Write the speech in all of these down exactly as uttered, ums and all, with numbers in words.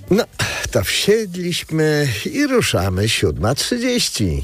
No, to wsiedliśmy i ruszamy siódma trzydzieści.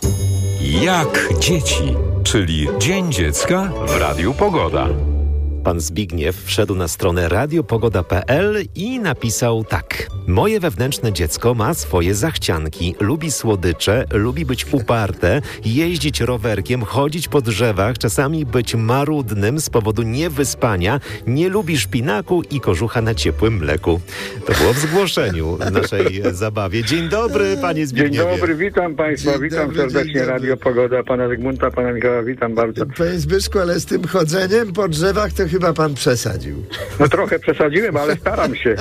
Jak dzieci, czyli Dzień Dziecka w Radiu Pogoda. Pan Zbigniew wszedł na stronę radiopogoda kropka pe el i napisał tak. Moje wewnętrzne dziecko ma swoje zachcianki, lubi słodycze, lubi być uparte, jeździć rowerkiem, chodzić po drzewach, czasami być marudnym z powodu niewyspania, nie lubi szpinaku i kożucha na ciepłym mleku. To było w zgłoszeniu naszej zabawie. Dzień dobry, panie Zbigniewie. Dzień dobry, witam państwa, Dzień witam dobry, serdecznie dzień dobry. Radio Pogoda, pana Zygmunta, pana Michała, witam bardzo. Panie Zbyszku, ale z tym chodzeniem po drzewach to chyba pan przesadził. No trochę przesadziłem, ale staram się.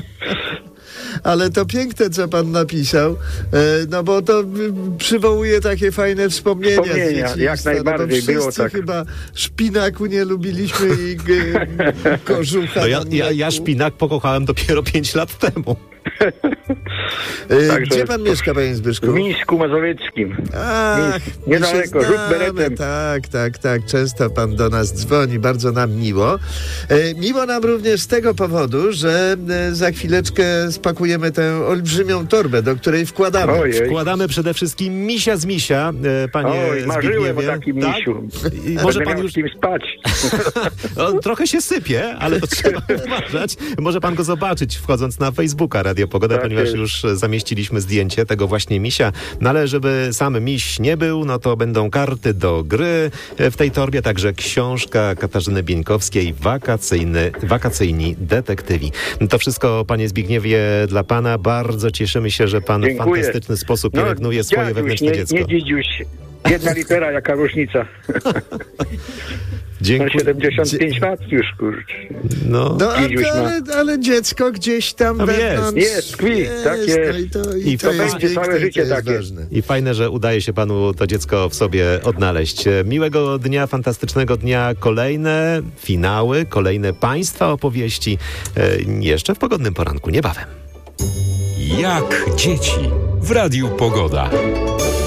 Ale to piękne, co pan napisał, e, no bo to y, przywołuje takie fajne wspomnienia. Wspomnienia, z dzieciństwa. jak najbardziej no bo było wszyscy tak. chyba szpinaku nie lubiliśmy i y, kożucha. No ja, na ja, ja mleku. szpinak pokochałem dopiero pięć lat temu. E, Także- Gdzie pan mieszka, panie Zbyszku? W Mińsku Mazowieckim. Ach, Mińsk, my niedaleko, się rzut znamy, beretem. Tak, tak, tak. Często pan do nas dzwoni, bardzo nam miło. E, miło nam również z tego powodu, że e, za chwileczkę spakujemy tę olbrzymią torbę, do której wkładamy. Ojej. Wkładamy przede wszystkim misia z misia, e, panie Oj, marzyłem o Zbigniewie. takim Tak? misiu. I może Będę pan miał już... z kim spać. On trochę się sypie, ale to trzeba uważać. Może pan go zobaczyć, wchodząc na Facebooka Radio Pogoda, Tak ponieważ jest. już zamieściliśmy zdjęcie tego właśnie misia. No ale żeby sam miś nie był, no to będą karty do gry w tej torbie, także książka Katarzyny Bieńkowskiej, wakacyjny, wakacyjni detektywi. To wszystko, panie Zbigniewie, dla pana. Bardzo cieszymy się, że pan w Dziękuję. fantastyczny sposób pielęgnuje swoje dziaduś, wewnętrzne nie, dziecko. Nie dzidziuś. Jedna litera, jaka różnica. No Dziękuję. siedemdziesiąt pięć lat już, kurczę. No. No, a, Dzidziuś ma. ale, ale dziecko gdzieś tam Tam wewnątrz jest. Jest, tkwi, tak jest. No i to, i I to to jest będzie piękne, całe i życie to jest takie. ważne. I fajne, że udaje się panu to dziecko w sobie odnaleźć. Miłego dnia, fantastycznego dnia. Kolejne finały, kolejne państwa opowieści. E, jeszcze w pogodnym poranku, niebawem. Jak dzieci w Radiu Pogoda.